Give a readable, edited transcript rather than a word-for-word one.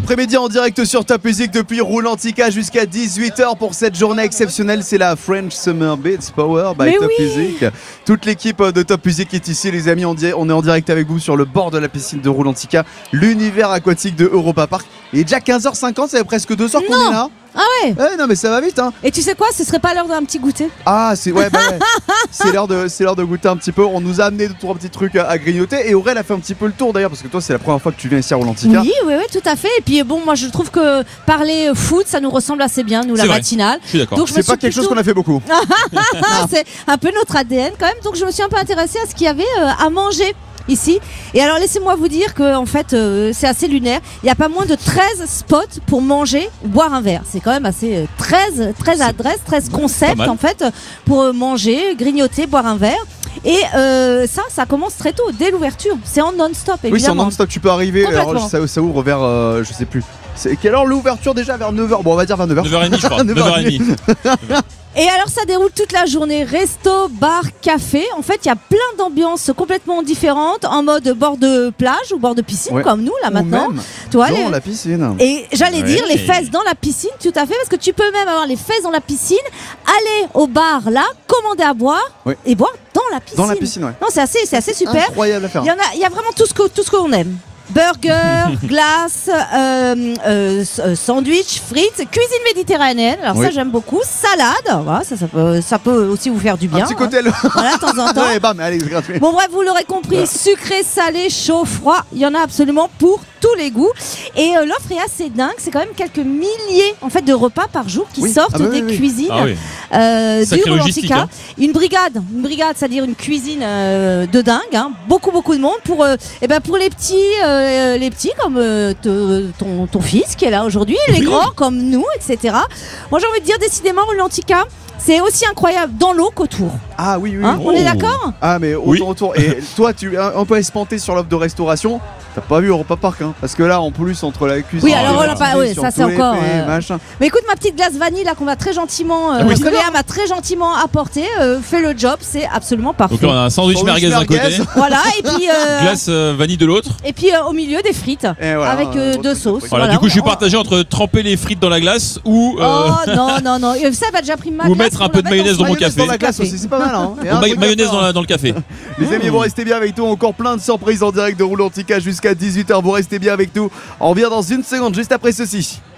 après-midi en direct sur Top Music depuis Roulantica jusqu'à 18h pour cette journée exceptionnelle. C'est la French Summer Beats Power by Top Music. Toute l'équipe de Top Music est ici, les amis. On est en direct avec vous sur le bord de la piscine de Roulantica, l'univers aquatique de Europa Park. Il est déjà 15h50, ça fait presque 2 heures qu'on est là. Ah ouais. Non mais ça va vite hein. Et tu sais quoi, ce serait pas l'heure d'un petit goûter? Ah c'est ouais, c'est l'heure de goûter un petit peu. On nous a amené 2-3 petits trucs à grignoter et Aurel a fait un petit peu le tour d'ailleurs parce que toi c'est la première fois que tu viens ici à Roulantica. Oui, tout à fait. Et puis bon, moi je trouve que parler foot ça nous ressemble assez bien, nous, la matinale. Je suis d'accord. C'est pas quelque chose qu'on a fait beaucoup. C'est un peu notre ADN quand même. Donc je me suis un peu intéressée à ce qu'il y avait à manger ici. Et alors laissez-moi vous dire que en fait c'est assez lunaire. Il n'y a pas moins de 13 spots pour manger ou boire un verre. C'est quand même assez 13 adresses, 13 concepts en fait pour manger, grignoter, boire un verre. Et ça commence très tôt, dès l'ouverture. C'est en non-stop évidemment. Oui, c'est en non-stop, tu peux arriver. Alors, ça ouvre vers je sais plus. C'est quelle heure l'ouverture déjà? Vers 9h. Bon, on va dire vers 9h. 9h30 je crois. 9h30. Et alors ça déroule toute la journée, resto, bar, café. En fait, il y a plein d'ambiances complètement différentes en mode bord de plage ou bord de piscine comme nous là maintenant. Ou même toi, dans la piscine. Et j'allais dire les fesses dans la piscine, tout à fait, parce que tu peux même avoir les fesses dans la piscine, aller au bar là, commander à boire et boire dans la piscine. Dans la piscine, ouais. Non, c'est assez super. Incroyable à faire. Il y a vraiment tout ce qu'on aime. Burger, glace, sandwich, frites, cuisine méditerranéenne. Alors ça j'aime beaucoup. Salade, voilà, ça peut aussi vous faire du bien. Un petit côté voilà, de temps en temps. Ouais, bam, allez, c'est gratuit. Bon bref, vous l'aurez compris, sucré, salé, chaud, froid, il y en a absolument pour tous les goûts. Et l'offre est assez dingue. C'est quand même quelques milliers en fait de repas par jour qui sortent des cuisines du Roulantica. Une brigade, c'est-à-dire une cuisine de dingue. Hein. Beaucoup de monde pour les petits comme ton fils qui est là aujourd'hui, les grands comme nous, etc. Moi j'ai envie de dire décidément Roulantica, c'est aussi incroyable dans l'eau qu'autour. Ah oui. On est d'accord? Ah mais autour. Et toi tu es un peu espanté sur l'offre de restauration. T'as pas vu Europa Park hein? Parce que là en plus entre la cuisine. Oui alors ça c'est encore. Machin. Mais écoute ma petite glace vanille là qu'on va très gentiment, que Léa m'a très gentiment apporté, fait le job, c'est absolument parfait. Donc là, on a un sandwich merguez d'un côté. Voilà et puis glace vanille de l'autre. Et puis au milieu des frites avec 2 sauces. Voilà, du coup je suis partagé entre tremper les frites dans la glace ou. Oh non, ça va déjà pris ma glace. Ou mettre un peu de mayonnaise dans mon café. Dans la glace aussi, c'est pas mal hein. Mayonnaise dans le café. Les amis, vous restez bien avec nous, encore plein de surprises en direct de Roulantica jusqu'à 18h. Vous restez bien avec nous. On revient dans une seconde juste après ceci.